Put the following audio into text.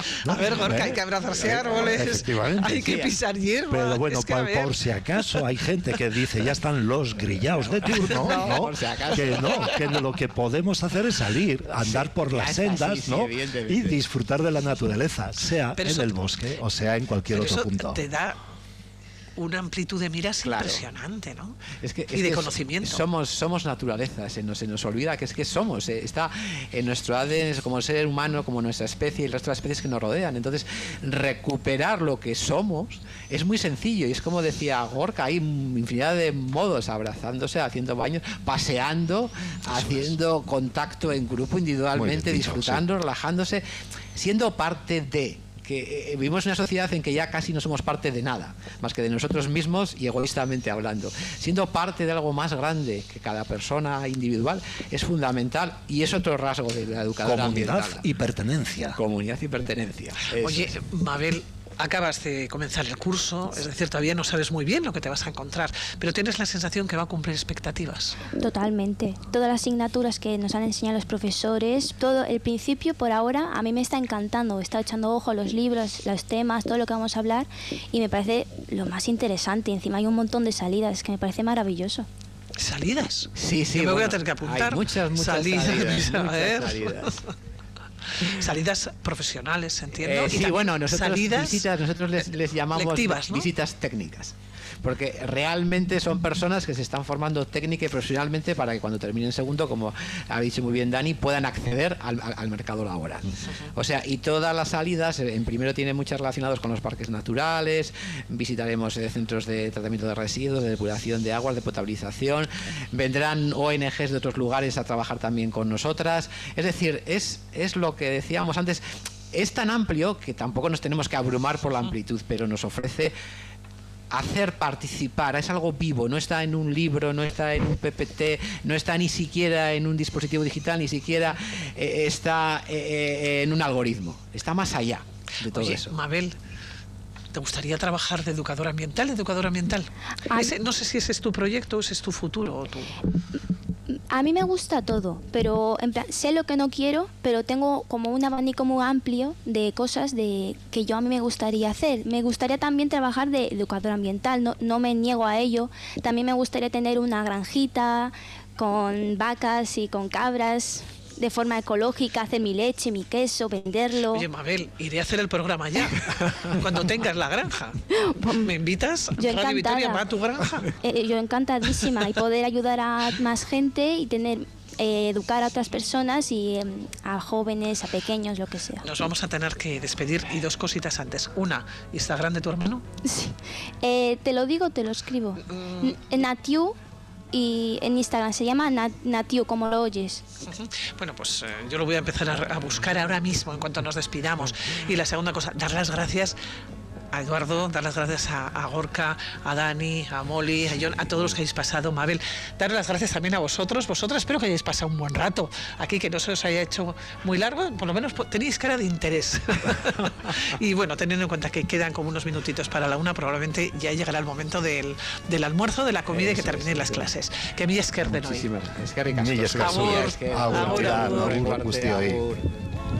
A ver, Gorka, hay que abrazarse a árboles, hay que pisar hierba. Pero bueno, por si acaso hay gente que dice, ya están los grillaos de turno, ¿no? Por si acaso. Que lo que podemos hacer es salir, andar por las sendas, ¿no? Y disfrutar de la naturaleza, sea en el bosque o sea en cualquier otro punto. Te da una amplitud de miras impresionante, ¿no? Y de conocimiento. Somos naturaleza, se nos olvida que somos, está en nuestro ADN como ser humano, como nuestra especie y el resto de las especies que nos rodean. Entonces, recuperar lo que somos es muy sencillo, y es como decía Gorka, hay infinidad de modos, abrazándose, haciendo baños, paseando, haciendo contacto en grupo, individualmente, disfrutando, relajándose, siendo parte de... que vivimos en una sociedad en que ya casi no somos parte de nada, más que de nosotros mismos y egoístamente hablando. Siendo parte de algo más grande que cada persona individual es fundamental, y es otro rasgo de la educadora ambiental. Comunidad y pertenencia. Comunidad y pertenencia. Oye, Mabel, acabas de comenzar el curso, es decir, todavía no sabes muy bien lo que te vas a encontrar, pero tienes la sensación que va a cumplir expectativas. Totalmente. Todas las asignaturas que nos han enseñado los profesores, todo el principio por ahora a mí me está encantando. He estado echando ojo a los libros, los temas, todo lo que vamos a hablar, y me parece lo más interesante. Encima hay un montón de salidas, que me parece maravilloso. ¿Salidas? Sí. Yo me voy a tener que apuntar. Hay muchas salidas. Salidas profesionales, entiendo. Sí, bueno, nosotros les llamamos lectivas, ¿no? Visitas técnicas, porque realmente son personas que se están formando técnica y profesionalmente para que cuando terminen segundo, como ha dicho muy bien Dani, puedan acceder al mercado laboral. O sea, y todas las salidas, en primero tienen muchas relacionadas con los parques naturales, visitaremos centros de tratamiento de residuos, de depuración de aguas, de potabilización, vendrán ONGs de otros lugares a trabajar también con nosotras. Es decir, es lo que decíamos antes, es tan amplio que tampoco nos tenemos que abrumar por la amplitud, pero nos ofrece hacer participar, es algo vivo, no está en un libro, no está en un PPT, no está ni siquiera en un dispositivo digital, ni siquiera está en un algoritmo, está más allá de todo eso. Mabel, ¿te gustaría trabajar de educadora ambiental? No sé si ese es tu proyecto o ese es tu futuro. A mí me gusta todo, pero en plan, sé lo que no quiero, pero tengo como un abanico muy amplio de cosas que yo a mí me gustaría hacer. Me gustaría también trabajar de educadora ambiental, no me niego a ello. También me gustaría tener una granjita con vacas y con cabras, de forma ecológica, hacer mi leche, mi queso, venderlo. Oye, Mabel, iré a hacer el programa ya, cuando tengas la granja. ¿Me invitas? Yo Radio Vitoria, ¿va a tu granja? Yo encantadísima, y poder ayudar a más gente y educar a otras personas y a jóvenes, a pequeños, lo que sea. Nos vamos a tener que despedir, y dos cositas antes. Una, ¿Instagram de tu hermano? Sí. Te lo digo, te lo escribo. Natiu. Y en Instagram se llama Natiu, como lo oyes. Bueno, pues yo lo voy a empezar a buscar ahora mismo, en cuanto nos despidamos. Y la segunda cosa, dar las gracias a Eduardo, dar las gracias a Gorka, a Dani, a Molly, a John, a todos los que hayáis pasado. Mabel, dar las gracias también a vosotras, espero que hayáis pasado un buen rato aquí, que no se os haya hecho muy largo, por lo menos tenéis cara de interés. Y bueno, teniendo en cuenta que quedan como unos minutitos para la una, probablemente ya llegará el momento del almuerzo, de la comida, y que terminen las clases. Que mi esker de noi. Muchísimas gracias.